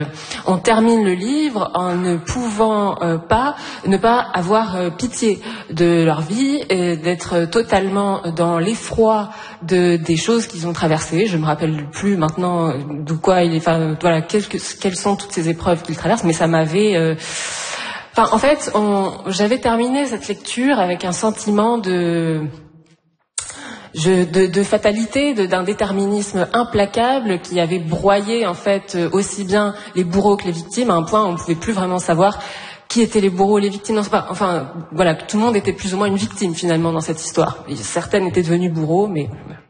On termine le livre en ne pouvant ne pas avoir pitié de leur vie et d'être totalement dans l'effroi des choses qu'ils ont traversées. Je me rappelle plus maintenant d'où quoi voilà, quelles sont toutes ces épreuves qu'ils traversent, mais ça m'avait en fait, j'avais terminé cette lecture avec un sentiment de fatalité, d'un déterminisme implacable qui avait broyé en fait aussi bien les bourreaux que les victimes, à un point où on ne pouvait plus vraiment savoir qui étaient les bourreaux et les victimes. Non, c'est pas, enfin voilà, tout le monde était plus ou moins une victime finalement dans cette histoire. Certaines étaient devenues bourreaux, mais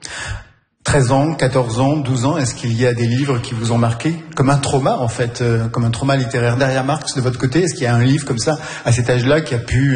13 ans, 14 ans, 12 ans, est-ce qu'il y a des livres qui vous ont marqué comme un trauma en fait, comme un trauma littéraire derrière Marx de votre côté? Est-ce qu'il y a un livre comme ça à cet âge-là qui a pu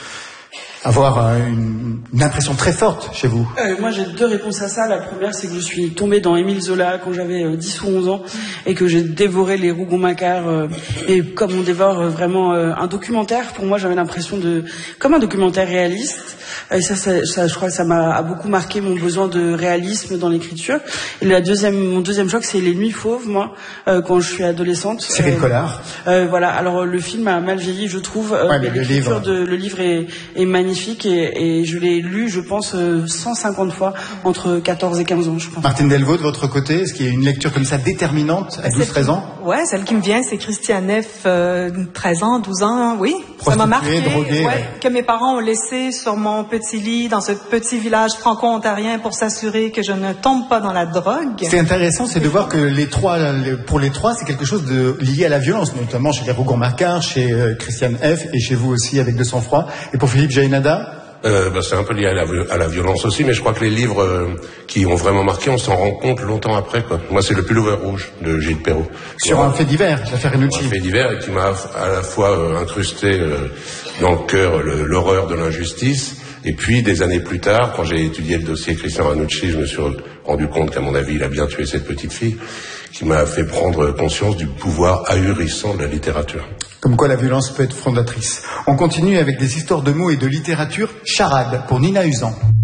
avoir une impression très forte chez vous? Moi j'ai deux réponses à ça. La première, c'est que je suis tombée dans Émile Zola quand j'avais 10 ou 11 ans et que j'ai dévoré les Rougon-Macquart et comme on dévore vraiment un documentaire, pour moi j'avais l'impression comme un documentaire réaliste. Et ça, je crois que ça m'a beaucoup marqué mon besoin de réalisme dans l'écriture. Et mon deuxième choc, c'est Les Nuits Fauves, moi, quand je suis adolescente. Cyril Collard. Voilà. Alors le film a mal vieilli, je trouve. Le livre est magnifique et je l'ai lu, je pense, 150 fois entre 14 et 15 ans, je pense. Martine Delvaux, de votre côté, est-ce qu'il y a une lecture comme ça déterminante à 12-13 ans? Ouais, celle qui me vient, c'est Christiane F. 13 ans, 12 ans, oui. Ça m'a marqué, droguée, que mes parents ont laissé sur mon petit lit dans ce petit village franco-ontarien pour s'assurer que je ne tombe pas dans la drogue. C'est intéressant, c'est de voir que pour les trois, c'est quelque chose de lié à la violence, notamment chez les Rougon-Macquart, chez Christiane F. et chez vous aussi avec De sang-froid. Et pour Philippe Jaénada? C'est un peu lié à la violence aussi, mais je crois que les livres qui ont vraiment marqué, on s'en rend compte longtemps après, quoi. Moi, c'est Le Pullover rouge de Gilles Perrault. Sur un fait divers, l'affaire Renucci. Un fait divers et qui m'a à la fois incrusté dans le cœur l'horreur de l'injustice. Et puis, des années plus tard, quand j'ai étudié le dossier Christian Ranucci, je me suis rendu compte qu'à mon avis, il a bien tué cette petite fille, qui m'a fait prendre conscience du pouvoir ahurissant de la littérature. Comme quoi la violence peut être fondatrice. On continue avec des histoires de mots et de littérature. Charade pour Nina Usan.